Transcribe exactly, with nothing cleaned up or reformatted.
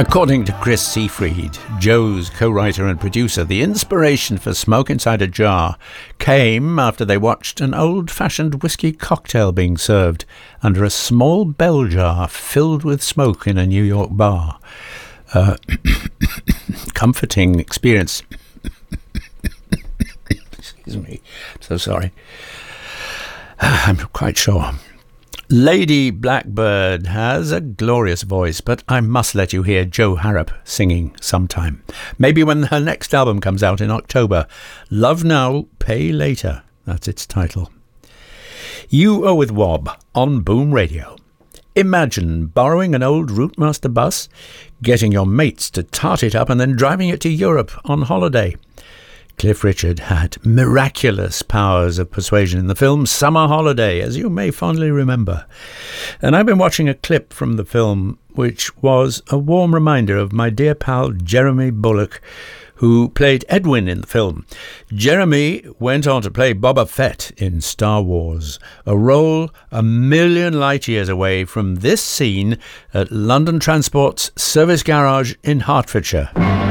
According to Chris Seafried, Joe's co-writer and producer, the inspiration for Smoke Inside a Jar came after they watched an old-fashioned whiskey cocktail being served under a small bell jar filled with smoke in a New York bar. Uh, comforting experience. Excuse me. So sorry. I'm quite sure. Lady Blackbird has a glorious voice, but I must let you hear Jo Harrop singing sometime. Maybe when her next album comes out in October. Love Now, Pay Later. That's its title. You Are With Wob on Boom Radio. Imagine borrowing an old Routemaster bus, getting your mates to tart it up and then driving it to Europe on holiday. Cliff Richard had miraculous powers of persuasion in the film Summer Holiday, as you may fondly remember. And I've been watching a clip from the film, which was a warm reminder of my dear pal Jeremy Bulloch, who played Edwin in the film. Jeremy went on to play Boba Fett in Star Wars, a role a million light years away from this scene at London Transport's service garage in Hertfordshire.